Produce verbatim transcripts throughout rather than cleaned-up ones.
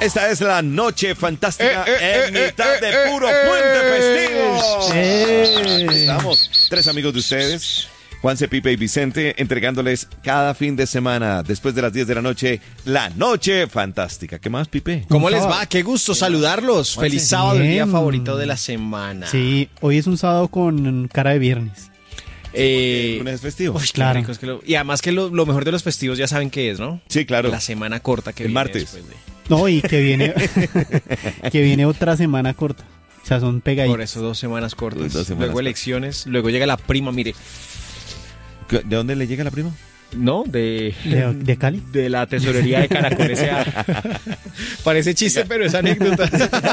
Esta es la noche fantástica Eh, eh, en eh, mitad eh, de eh, puro eh, puente festivo. eh. Aquí estamos, tres amigos de ustedes, Juanse, Pipe y Vicente, entregándoles cada fin de semana, después de las diez de la noche, la noche fantástica. ¿Qué más, Pipe? ¿Cómo les va? Qué gusto saludarlos. Feliz Bien. sábado, el día favorito de la semana. Sí, hoy es un sábado con cara de viernes. Eh, ¿Lunes es festivo? uy, qué Claro. rico es que lo- y además que lo, lo mejor de los festivos ya saben qué es, ¿no? Sí, claro. La semana corta que El viene martes. después de- No, y que viene, que viene otra semana corta. O sea, son pegaditos. Por eso dos semanas cortas. Dos semanas luego cortas. elecciones, luego llega la prima, mire. ¿De dónde le llega la prima? ¿No? De, ¿De, de Cali? de la tesorería de Caracol S A Parece chiste, pero es anécdota.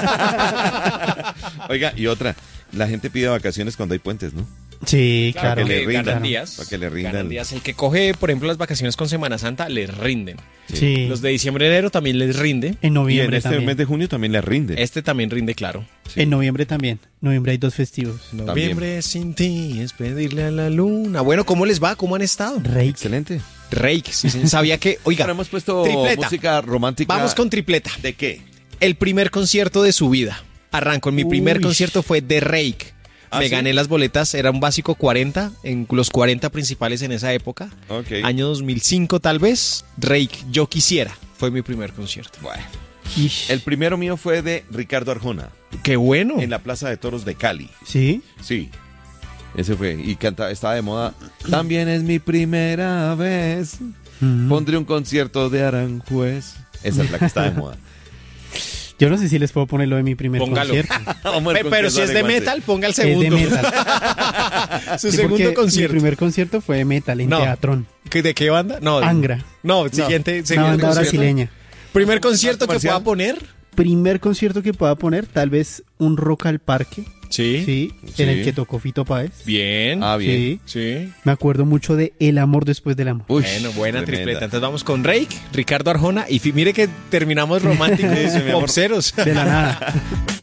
Oiga, y otra, la gente pide vacaciones cuando hay puentes, ¿no? Sí, Para claro. que le que rindan, ganan ¿no? días. Para que le rindan. Ganan días. El que coge, por ejemplo, las vacaciones con Semana Santa, les rinden. Sí. Los de diciembre y enero también les rinde. En Y en noviembre este también. mes de junio también le rinde. Este también rinde, claro. En noviembre también. Noviembre hay dos festivos. Noviembre sin ti es pedirle a la luna. Bueno, ¿cómo les va? ¿Cómo han estado? Rey. Excelente. Rake, sí, señor. Sabía que, oiga, Ahora hemos puesto tripleta. música romántica. Vamos con tripleta. ¿De qué? El primer concierto de su vida. Arranco. En mi primer Uy. concierto fue de Rake. ¿Ah, Me sí? gané las boletas, era un básico cuarenta, en los cuarenta principales en esa época. Ok. Año dos mil cinco tal vez. Rake, Yo Quisiera, fue mi primer concierto. Bueno. Ish. El primero mío fue de Ricardo Arjona, ¡Qué bueno! en la Plaza de Toros de Cali. ¿Sí? Sí. Ese fue. Y canta, estaba de moda. También es mi primera vez. Mm. Pondré un concierto de Aranjuez. Esa es la que está de moda. Yo no sé si les puedo poner lo de mi primer Póngalo. concierto. Vamos al Pe- Pero concierto si es de Aranjuez. metal, ponga el Es de segundo. metal. Su Sí, segundo porque concierto. Mi primer concierto fue de metal en No. Teatrón. ¿Qué- ¿De qué banda? No. Angra. No, siguiente. Una siguiente banda concierto. brasileña. Primer concierto que comercial. pueda poner. Primer concierto que pueda poner, tal vez un Rock al Parque. Sí. Sí. Sí. En el que tocó Fito Páez. Bien. Ah, bien. Sí. Sí. Me acuerdo mucho de El amor después del amor. Uy, Bueno, buena tremenda. tripleta. Entonces vamos con Rake, Ricardo Arjona y fi- mire que terminamos románticos, Sí, mi amor. obseros. De la nada.